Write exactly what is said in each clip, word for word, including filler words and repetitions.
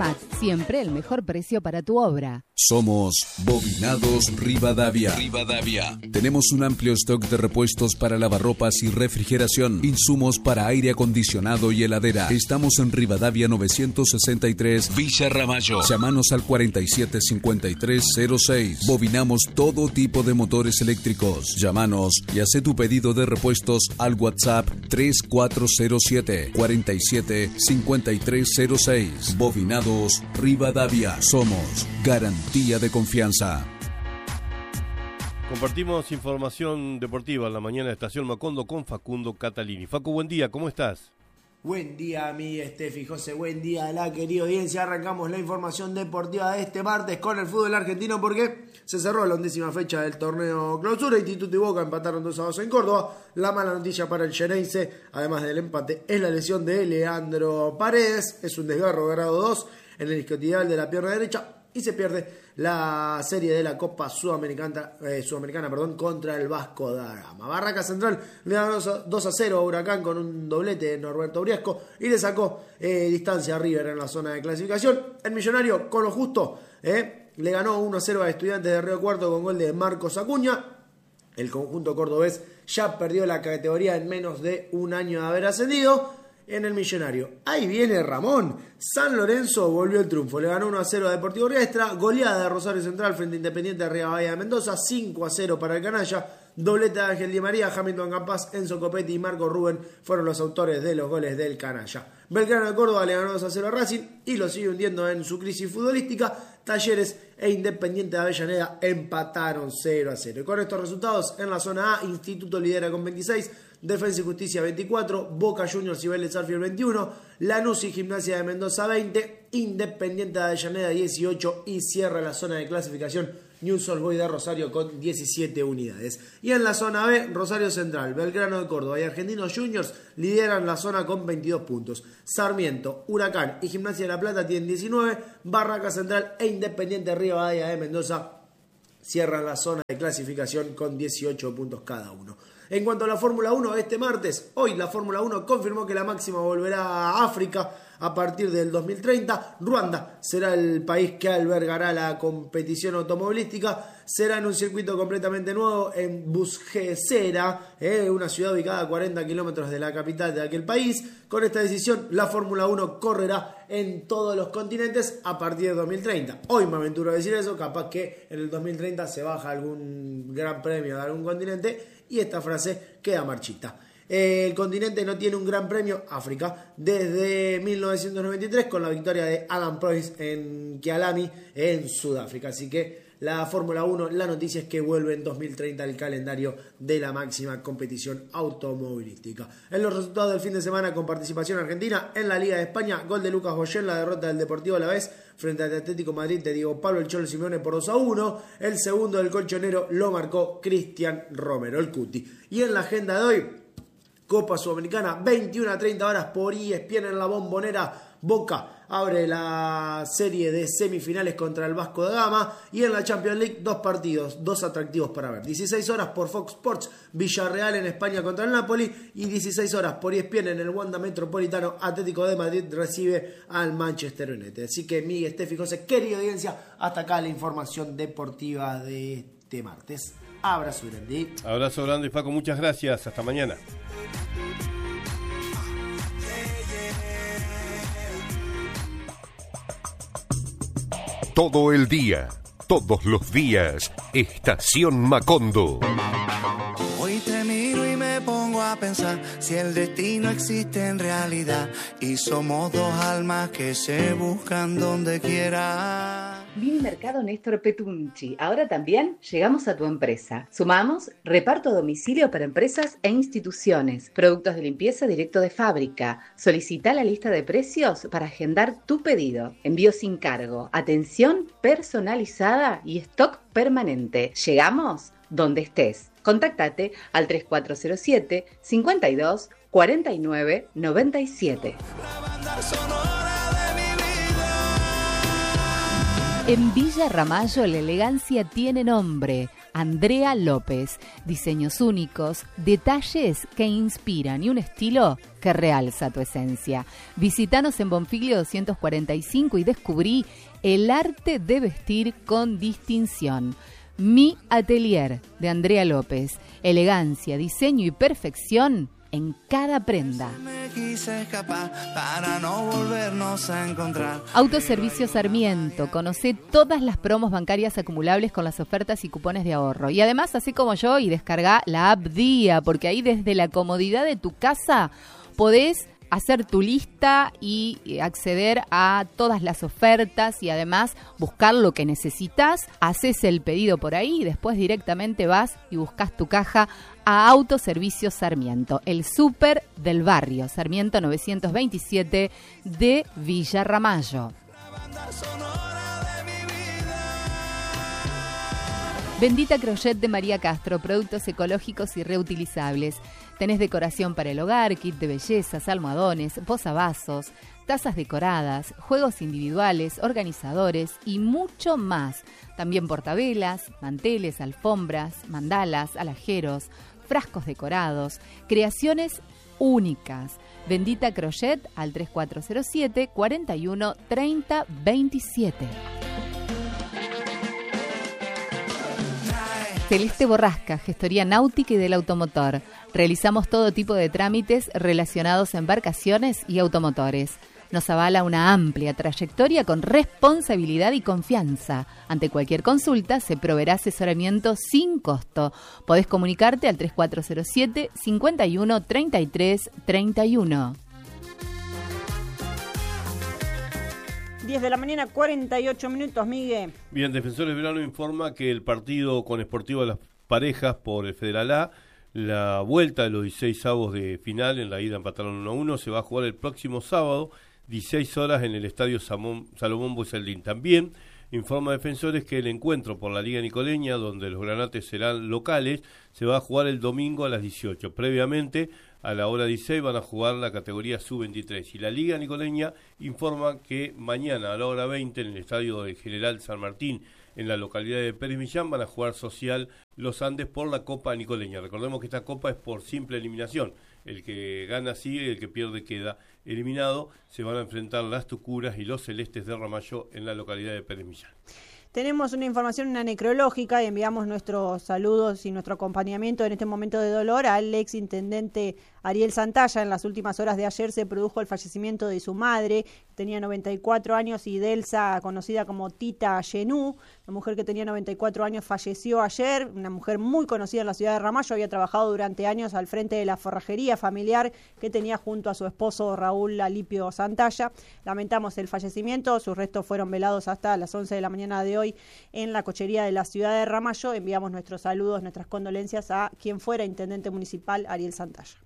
Primac, siempre el mejor precio para tu obra. Somos Bobinados Rivadavia. Rivadavia. Tenemos un amplio stock de repuestos para lavarropas y refrigeración, insumos para aire acondicionado y heladera. Estamos en Rivadavia novecientos sesenta y tres, Villa Ramallo. Llámanos al cuarenta y siete cincuenta y tres cero seis. Bobinamos todo tipo de motores eléctricos. Llámanos y haz tu pedido de repuestos al WhatsApp tres cuatro cero siete, cuarenta y siete cincuenta y tres cero seis. Bobinados Rivadavia. Somos garantía de confianza. Compartimos información deportiva en la mañana de Estación Macondo con Facundo Catalini. Facu, buen día, ¿cómo estás? Buen día, mi Estefi, José, buen día a la querida audiencia. Arrancamos la información deportiva de este martes con el fútbol argentino porque se cerró la undécima fecha del torneo Clausura. Instituto y Boca empataron dos a dos en Córdoba. La mala noticia para el Xeneize, además del empate, es la lesión de Leandro Paredes. Es un desgarro grado dos en el isquiotibial de la pierna derecha y se pierde la serie de la Copa Sudamericana, eh, Sudamericana perdón, contra el Vasco da Gama. Barraca Central le ganó dos a cero a Huracán con un doblete de Norberto Briasco y le sacó eh, distancia a River en la zona de clasificación. El Millonario, con lo justo, eh, le ganó uno a cero a Estudiantes de Río Cuarto con gol de Marcos Acuña. El conjunto cordobés ya perdió la categoría en menos de un año de haber ascendido. En el Millonario, ahí viene Ramón. San Lorenzo volvió el triunfo, le ganó uno a cero a Deportivo Riestra. Goleada de Rosario Central frente a Independiente de Río Bahía de Mendoza, cinco a cero para el canalla. Doblete de Ángel Di María, Hamilton Campas, Enzo Copetti y Marco Rubén fueron los autores de los goles del canalla. Belgrano de Córdoba le ganó dos a cero a Racing y lo sigue hundiendo en su crisis futbolística. Talleres e Independiente de Avellaneda empataron cero a cero. Y con estos resultados en la zona A, Instituto lidera con veintiséis, Defensa y Justicia veinticuatro, Boca Juniors y Vélez Sarsfield veintiuno, Lanús y Gimnasia de Mendoza veinte, Independiente de Avellaneda dieciocho y cierra la zona de clasificación Newell's Old Boys de Rosario con diecisiete unidades. Y en la zona B, Rosario Central, Belgrano de Córdoba y Argentinos Juniors lideran la zona con veintidós puntos. Sarmiento, Huracán y Gimnasia de La Plata tienen diecinueve, Barraca Central e Independiente de Río Bahía de Mendoza cierran la zona de clasificación con dieciocho puntos cada uno. En cuanto a la Fórmula uno, este martes, hoy la Fórmula uno confirmó que la máxima volverá a África a partir del dos mil treinta. Ruanda será el país que albergará la competición automovilística. Será en un circuito completamente nuevo en Busgesera, eh, una ciudad ubicada a cuarenta kilómetros de la capital de aquel país. Con esta decisión, la Fórmula uno correrá en todos los continentes a partir de dos mil treinta. Hoy me aventuro a decir eso, capaz que en el dos mil treinta se baja algún gran premio de algún continente y esta frase queda marchita. El continente no tiene un gran premio, África, desde mil novecientos noventa y tres con la victoria de Adam Proyce en Kialami en Sudáfrica. Así que la Fórmula uno, la noticia es que vuelve en dos mil treinta el calendario de la máxima competición automovilística. En los resultados del fin de semana con participación argentina en la Liga de España, gol de Lucas Boyén, la derrota del Deportivo Alavés frente al Atlético Madrid de Diego Pablo el Cholo Simeone por dos a uno. El segundo del colchonero lo marcó Cristian Romero, el Cuti. Y en la agenda de hoy, Copa Sudamericana, veintiuna a treinta horas por E S P N en la Bombonera. Boca abre la serie de semifinales contra el Vasco da Gama. Y en la Champions League, dos partidos, dos atractivos para ver. dieciséis horas por Fox Sports, Villarreal en España contra el Napoli. Y dieciséis horas por E S P N en el Wanda Metropolitano, Atlético de Madrid recibe al Manchester United. Así que, Miguel, Estefi, José, querida audiencia, hasta acá la información deportiva de este martes. Abrazo grande. Abrazo grande, Paco, muchas gracias. Hasta mañana. Todo el día, todos los días, Estación Macondo. Hoy te miro y me pongo a pensar si el destino existe en realidad y somos dos almas que se buscan donde quiera. Mercado Néstor Petunchi. Ahora también llegamos a tu empresa. Sumamos reparto a domicilio para empresas e instituciones. Productos de limpieza directo de fábrica. Solicita la lista de precios para agendar tu pedido. Envío sin cargo. Atención personalizada y stock permanente. Llegamos donde estés. Contáctate al tres cuatro cero siete, cincuenta y dos, cuarenta y nueve, noventa y siete. En Villa Ramallo la elegancia tiene nombre. Andrea López. Diseños únicos, detalles que inspiran y un estilo que realza tu esencia. Visítanos en Bonfiglio doscientos cuarenta y cinco y descubrí el arte de vestir con distinción. Mi Atelier de Andrea López. Elegancia, diseño y perfección en cada prenda. Me quise escapar para no volvernos a encontrar. Autoservicio Sarmiento. Conoce todas las promos bancarias acumulables con las ofertas y cupones de ahorro. Y además, así como yo, y descarga la app Día, porque ahí desde la comodidad de tu casa podés hacer tu lista y acceder a todas las ofertas y además buscar lo que necesitas. Haces el pedido por ahí y después directamente vas y buscas tu caja a Autoservicio Sarmiento, el súper del barrio, Sarmiento novecientos veintisiete de Villa Ramallo. Bendita Crochet de María Castro, productos ecológicos y reutilizables. Tenés decoración para el hogar, kit de bellezas, almohadones, posavasos, tazas decoradas, juegos individuales, organizadores y mucho más. También portavelas, manteles, alfombras, mandalas, alajeros, frascos decorados, creaciones únicas. Bendita Crochet al tres cuatro cero siete, cuarenta y uno, treinta, veintisiete. Celeste Borrasca, gestoría náutica y del automotor. Realizamos todo tipo de trámites relacionados a embarcaciones y automotores. Nos avala una amplia trayectoria con responsabilidad y confianza. Ante cualquier consulta se proveerá asesoramiento sin costo. Podés comunicarte al tres cuatro cero siete, cincuenta y uno, treinta y tres, treinta y uno. diez de la mañana, cuarenta y ocho minutos, Miguel. Bien, Defensores Belgrano informa que el partido con Sportivo de las Parejas por el Federal A, la vuelta de los dieciséis avos de final, en la ida empataron uno a uno, se va a jugar el próximo sábado, dieciséis horas en el Estadio Samón, Salomón Boisaldín. También informa Defensores que el encuentro por la Liga Nicoleña, donde los granates serán locales, se va a jugar el domingo a las dieciocho. Previamente, a la hora dieciséis van a jugar la categoría sub veintitrés. Y la Liga Nicoleña informa que mañana a la hora veinte en el Estadio del General San Martín, en la localidad de Pérez Millán, van a jugar Social Los Andes por la Copa Nicoleña. Recordemos que esta copa es por simple eliminación. El que gana sigue y el que pierde queda eliminado. Se van a enfrentar las Tucuras y los Celestes de Ramallo en la localidad de Pérez Millán. Tenemos una información, una necrológica, y enviamos nuestros saludos y nuestro acompañamiento en este momento de dolor al ex intendente Ariel Santalla. En las últimas horas de ayer se produjo el fallecimiento de su madre, tenía noventa y cuatro años, y Delsa, conocida como Tita Yenú, la mujer que tenía noventa y cuatro años, falleció ayer, una mujer muy conocida en la ciudad de Ramallo, había trabajado durante años al frente de la forrajería familiar que tenía junto a su esposo Raúl Alipio Santalla. Lamentamos el fallecimiento, sus restos fueron velados hasta las once de la mañana de hoy en la cochería de la ciudad de Ramallo. Enviamos nuestros saludos, nuestras condolencias a quien fuera intendente municipal, Ariel Santalla.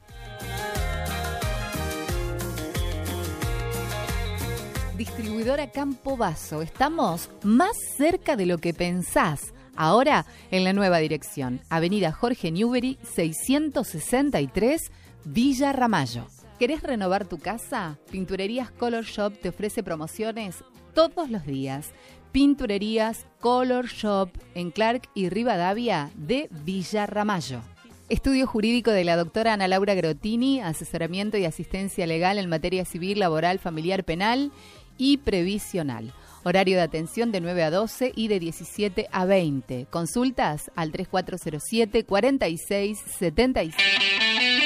Distribuidora Campo Basso. Estamos más cerca de lo que pensás. Ahora en la nueva dirección. Avenida Jorge Newbery, seiscientos sesenta y tres, Villa Ramallo. ¿Querés renovar tu casa? Pinturerías Color Shop te ofrece promociones todos los días. Pinturerías Color Shop en Clark y Rivadavia de Villa Ramallo. Estudio jurídico de la doctora Ana Laura Grotini, asesoramiento y asistencia legal en materia civil, laboral, familiar, penal y previsional. Horario de atención de nueve a doce y de diecisiete a veinte. Consultas al tres cuatro cero siete, cuarenta y seis setenta y seis.